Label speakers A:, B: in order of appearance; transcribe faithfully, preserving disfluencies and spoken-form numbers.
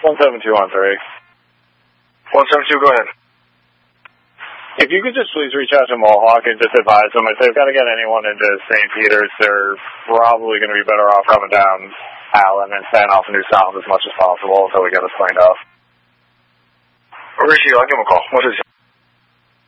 A: one seven two on three.
B: one seven two, go ahead.
A: If you could just please reach out to Mohawk and just advise them, if they've got to get anyone into Saint Peter's, they're probably going to be better off coming down Allen and staying off New Sound as much as possible until we get this cleaned up.
B: Rishi, I'll give him a call. What is it?